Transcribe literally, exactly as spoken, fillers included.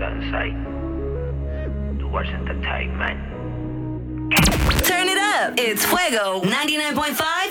Sunside. Towards entertainment. Turn it up. It's Fuego ninety-nine point five.